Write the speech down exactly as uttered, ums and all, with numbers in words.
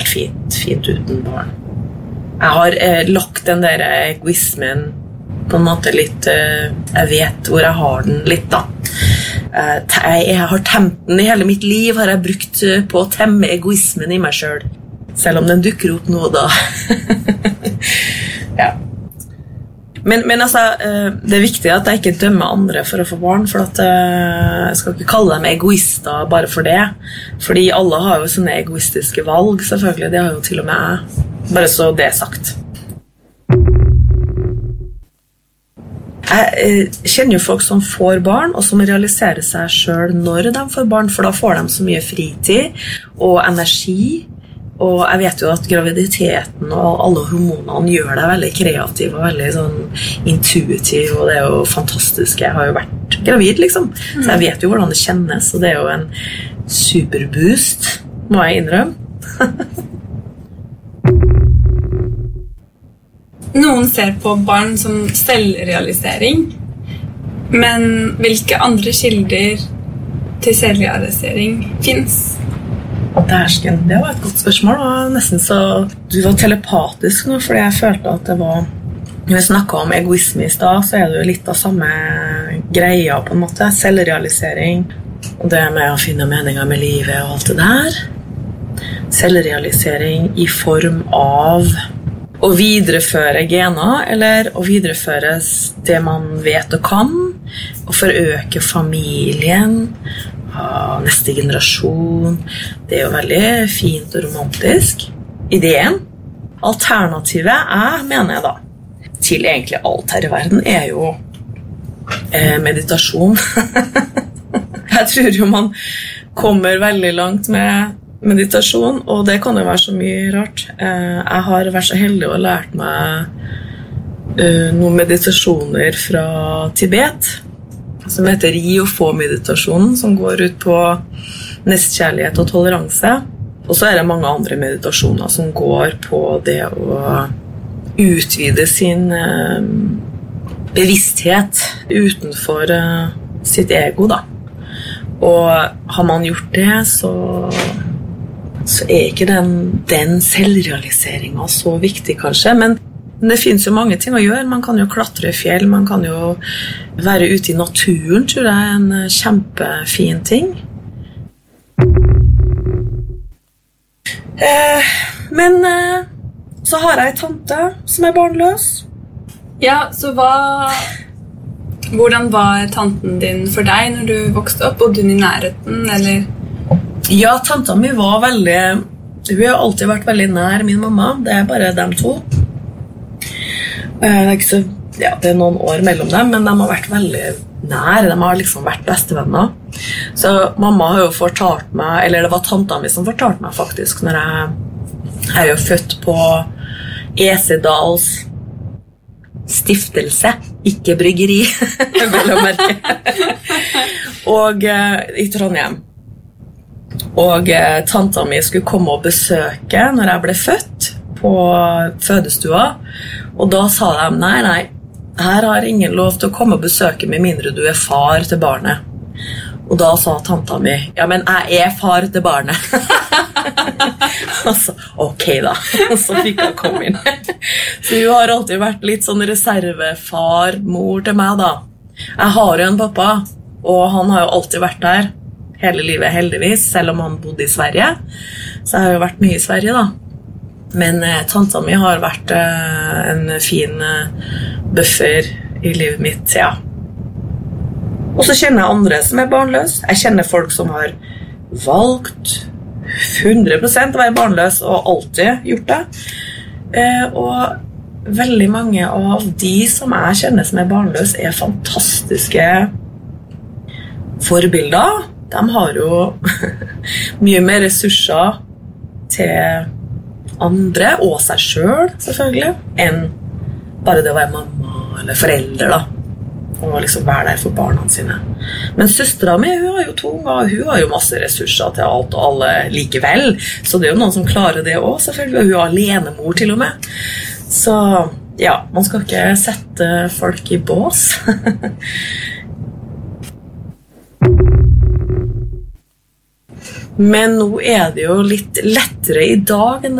fint, fint uten barn. Jeg har eh, lagt den der egoismen på en måte litt, eh, jeg vet hvor jeg har den litt da. Eh, jeg har temt den i hele mitt liv, har jeg brukt på å temme egoismen i meg selv. Selv om den dukker opp nå da. Ja. Men, men altså, eh, det er viktig at jeg ikke dømmer andre for å få barn, for at eh, jeg skal ikke kalle dem egoister bare for det. Fordi alle har jo sånne egoistiske valg, selvfølgelig, det har jo til og med jeg. Bare så det er sagt. Jeg kjenner jo folk som får barn, og som realiserer seg selv når de får barn, for da får de så mye fritid og energi. Og jeg vet jo at graviditeten og alle hormonene gjør deg veldig kreativ og veldig sånn intuitiv, og det er jo fantastisk. Jeg har jo vært gravid, liksom. Så jeg vet jo hvordan det kjennes, og det er jo en superboost, må jeg innrømme. Noen ser på barn som selvrealisering, men hvilke andre kilder til selvrealisering finnes? Dæsken, det var et godt spørsmål. Det var nesten så du var telepatisk nå, fordi jeg følte at det var... Når vi snakket om egoisme i sted, så er det jo litt av samme greia på en måte. Selvrealisering, og det med å finne meninger med livet og alt det der. Selvrealisering i form av å videreføre gener, eller å videreføre det man vet og kan, og forøke familien, neste generasjon. Det er jo veldig fint og romantisk. Ideen. Alternativet er, mener jeg da, til egentlig alt her i verden, er jo eh, meditasjon. Jeg tror jo man kommer veldig langt med meditasjon, og det kan jo være så mye rart. Eh, jeg har vært så heldig og lært meg eh, noen meditasjoner fra Tibet, som heter Gi og Få-meditasjonen, som går ut på nestkjærlighet og toleranse. Og så er det mange andre meditasjoner som går på det å utvide sin eh, bevissthet utenfor eh, sitt ego, da. Og har man gjort det, så, så er ikke den, den selvrealiseringen så viktig, kanskje, men Men det finnes jo mange ting å gjøre. Man kan jo klatre i fjell, man kan jo være ute i naturen, tror jeg er en kjempefin ting. Eh, men eh, så har jeg en tante som er barnløs. Ja, så hva... Hvordan var tanten din for deg når du vokste opp? Bodde hun i nærheten, eller? Ja, tanta mi var veldig... Hun har alltid vært veldig nær min mamma. Det er bare dem to. Det er, ikke så, ja, det er noen år mellom dem, men de har vært veldig nær. De har liksom vært bestevenner. Så mamma har jo fortalt meg, eller det var tanta mi som fortalte meg faktisk, når jeg, jeg er jo født på Esedals stiftelse, ikke bryggeri, vel å merke. Og uh, i Trondheim. Og uh, tanta mi skulle komme og besøke når jeg ble født på fødestua. Og da sa de, nei, nei, her har ingen lov til å komme og besøke med mindre du er far til barnet. Og da sa tanta mi, ja, men jeg er far til barnet. Og så, ok da. Og så fikk jeg komme inn. Så hun har alltid vært litt sånn reservefar, mor til meg da. Jeg har jo en pappa, og han har jo alltid vært der. Hele livet heldigvis, selv om han bodde i Sverige. Så jeg har jo vært mye i Sverige da. Men eh, tanta mi har vært eh, en fin eh, buffer i livet mitt, ja. Og så kjenner jeg andre som er barnløs. Jeg kjenner folk som har valgt hundre prosent å være barnløs og alltid gjort det. Eh, og veldig mange av de som jeg kjenner som er barnløs er fantastiske forbilder. De har jo mye mer ressurser til andre, og seg selv, selvfølgelig, enn bare det å være mamma eller forelder, da. Og liksom være der for barna sine. Men søsteren min, hun har jo to unger, hun har jo masse ressurser til alt og alle likevel. Så det er jo noen som klarer det også, selvfølgelig. Og hun er alenemor til og med. Så ja, man skal ikke sette folk i bås. Men nå er det jo litt lettere i dag enn